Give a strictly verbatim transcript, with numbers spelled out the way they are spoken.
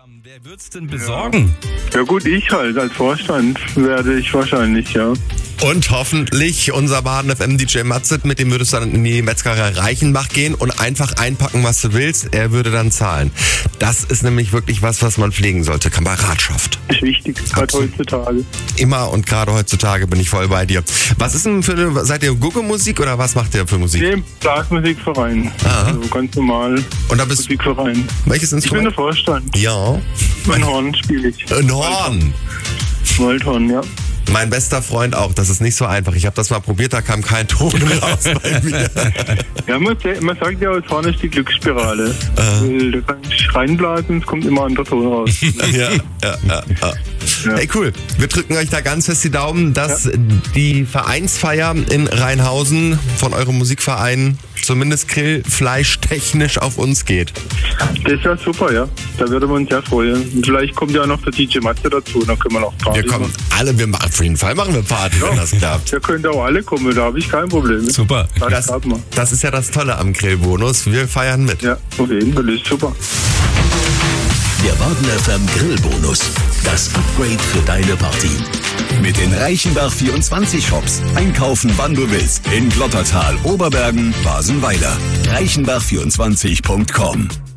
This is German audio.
Wer wird's denn besorgen? Ja gut, ich halt. Als Vorstand werde ich wahrscheinlich, ja. Und hoffentlich unser Baden F M D J Matzet, mit dem würdest du dann in die Metzgerei Reichenbach gehen und einfach einpacken, was du willst. Er würde dann zahlen. Das ist nämlich wirklich was, was man pflegen sollte. Kameradschaft. Ist wichtig, gerade heutzutage. Immer und gerade heutzutage bin ich voll bei dir. Was ist denn für eine, seid ihr Gugge-Musik oder was macht ihr für Musik? Nee, Blasmusikverein. Aha. Also ganz normal. Und da bist Musikverein. Welches Ich bin Instrument? der Vorstand. Ja. Ein Horn spiele ich. Ein Horn. Waldhorn, ja. Mein bester Freund auch. Das ist nicht so einfach. Ich habe das mal probiert, da kam kein Ton raus bei mir. Ja, man, man sagt ja, das Horn ist die Glücksspirale. Äh. Da kann ich reinblasen, es kommt immer ein anderer Ton raus. ja, ja, ja, ja. Ja. Hey, cool. Wir drücken euch da ganz fest die Daumen, dass ja. die Vereinsfeier in Rheinhausen von eurem Musikverein zumindest grillfleischtechnisch auf uns geht. Das ist ja super, ja. Da würde man uns ja freuen. Und vielleicht kommt ja noch der D J Matze dazu, dann können wir noch Party Wir kommen machen. alle, wir machen, auf jeden Fall machen wir Party, ja. wenn das klappt. Da könnt auch alle kommen, da habe ich kein Problem. Super. Das, das, das ist ja das Tolle am Grillbonus. Wir feiern mit. Ja, auf jeden Fall, das ist super. Der Baden F M Grillbonus. Das Upgrade für deine Party. Mit den Reichenbach vierundzwanzig Shops. Einkaufen, wann du willst. In Glottertal, Oberbergen, Basenweiler. reichenbach vierundzwanzig punkt com